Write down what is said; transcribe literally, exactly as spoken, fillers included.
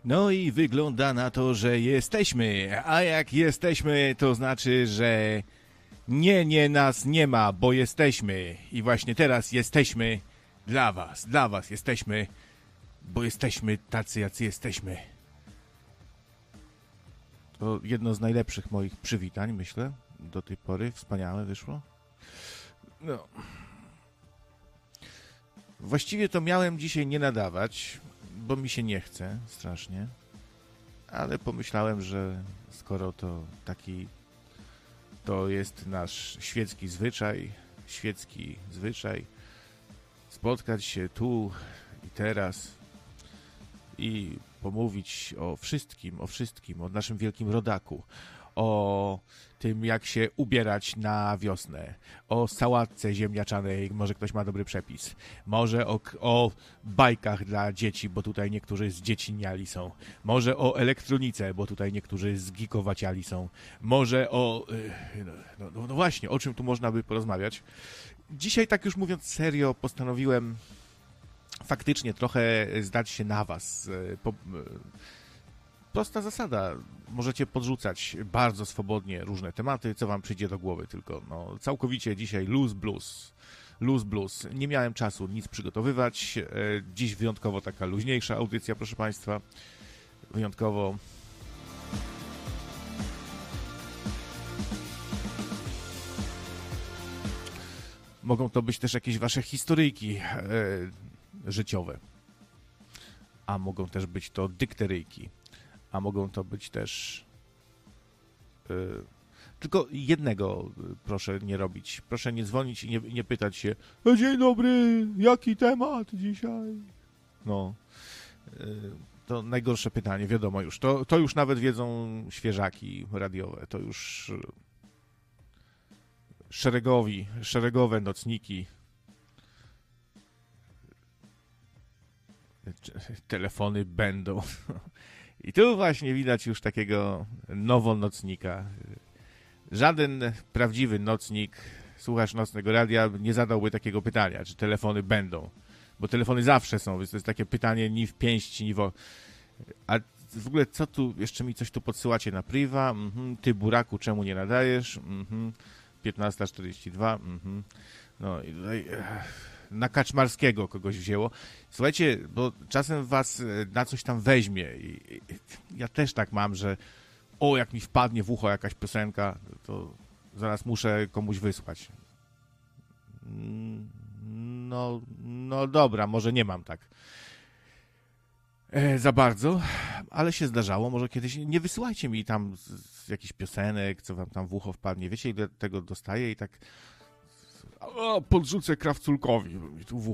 No i wygląda na to, że jesteśmy, a jak jesteśmy, to znaczy, że nie, nie, nas nie ma, bo jesteśmy i właśnie teraz jesteśmy dla was, dla was jesteśmy, bo jesteśmy tacy, jacy jesteśmy. To jedno z najlepszych moich przywitań, myślę, do tej pory, wspaniałe wyszło. No. Właściwie to miałem dzisiaj nie nadawać, bo mi się nie chce strasznie, ale pomyślałem, że skoro to taki, to jest nasz świecki zwyczaj, świecki zwyczaj, spotkać się tu i teraz i pomówić o wszystkim, o wszystkim, o naszym wielkim rodaku, o tym, jak się ubierać na wiosnę, o sałatce ziemniaczanej, może ktoś ma dobry przepis, może o, o bajkach dla dzieci, bo tutaj niektórzy zdzieciniali są, może o elektronice, bo tutaj niektórzy zgikowaciali są, może o... No, no, no właśnie, o czym tu można by porozmawiać. Dzisiaj, tak już mówiąc serio, postanowiłem faktycznie trochę zdać się na was. Po, prosta zasada. Możecie podrzucać bardzo swobodnie różne tematy, co wam przyjdzie do głowy, tylko no, całkowicie dzisiaj luz blues. Luz blues. Nie miałem czasu nic przygotowywać. Dziś wyjątkowo taka luźniejsza audycja, proszę państwa. Wyjątkowo... Mogą to być też jakieś wasze historyjki e, życiowe. A mogą też być to dykteryjki. A mogą to być też... E, tylko jednego proszę nie robić. Proszę nie dzwonić i nie, nie pytać się: dzień dobry, jaki temat dzisiaj? No. E, to najgorsze pytanie, wiadomo już. To, to już nawet wiedzą świeżaki radiowe. To już... Szeregowi, szeregowe nocniki, telefony będą. I tu właśnie widać już takiego nowonocnika. Żaden prawdziwy nocnik, słuchacz nocnego radia, nie zadałby takiego pytania, czy telefony będą. Bo telefony zawsze są, więc to jest takie pytanie ni w pięść, ni w... A w ogóle co tu, jeszcze mi coś tu podsyłacie na priwa? Mhm. Ty, buraku, czemu nie nadajesz? Mhm. piętnasta czterdzieści dwa. Mhm. No i tutaj na Kaczmarskiego kogoś wzięło. Słuchajcie, bo czasem was na coś tam weźmie. I ja też tak mam, że o, jak mi wpadnie w ucho jakaś piosenka, to zaraz muszę komuś wysłać. No, no dobra, może nie mam tak e, za bardzo, ale się zdarzało. Może kiedyś nie wysyłajcie mi tam z, z jakichś piosenek, co wam tam w ucho wpadnie. Wiecie, ile tego dostaję i tak o, podrzucę Krawculkowi, mi tu w